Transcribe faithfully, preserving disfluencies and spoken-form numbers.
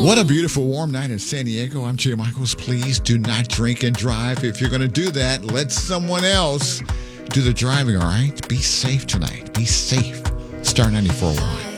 What a beautiful warm night in San Diego. I'm Jay Michaels. Please do not drink and drive. If you're going to do that, let someone else do the driving, all right? Be safe tonight. Be safe. Star ninety-four point one.